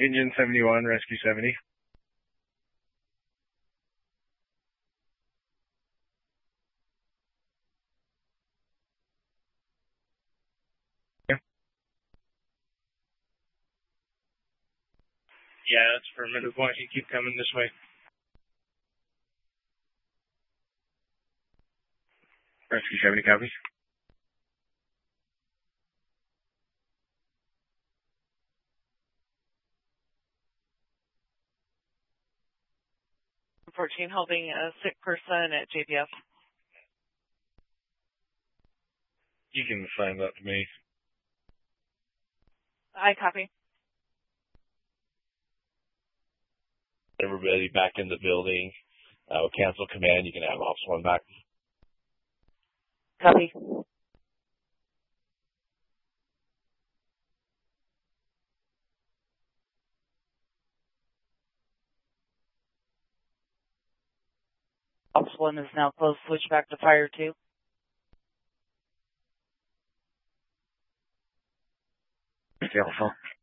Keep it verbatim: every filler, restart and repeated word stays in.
Engine seventy-one, Rescue seventy. Yeah. Yeah, that's affirmative. Why don't you keep coming this way? Rescue seventy, copy. fourteen holding a sick person at J P S. You can assign that to me. I copy. Everybody back in the building. Uh, we'll cancel command. You can have Officer one back. Copy. Officer one is now closed. Switch back to fire two. Alpha.